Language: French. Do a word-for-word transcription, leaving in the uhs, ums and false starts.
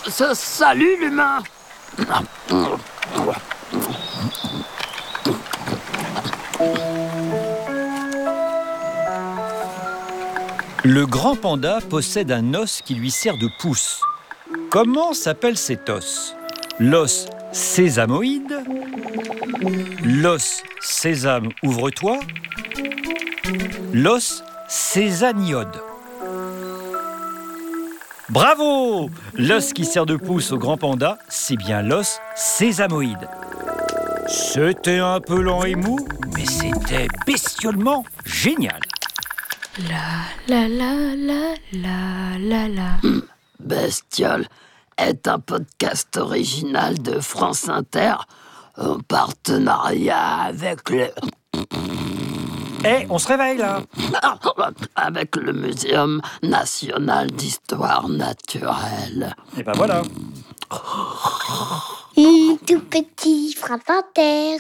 S- Salut l'humain. Le grand panda possède un os qui lui sert de pouce. Comment s'appelle cet os? L'os sésamoïde? L'os sésame ouvre-toi? L'os sésaniode? Bravo! L'os qui sert de pouce au grand panda, c'est bien l'os sésamoïde. C'était un peu lent et mou, mais c'était bestiolement génial. La la la la la la la. Bestiole est un podcast original de France Inter en partenariat avec le... Eh, on se réveille là. avec le Muséum national d'histoire naturelle. Et ben voilà. Mmh, tout petit frappe en terre.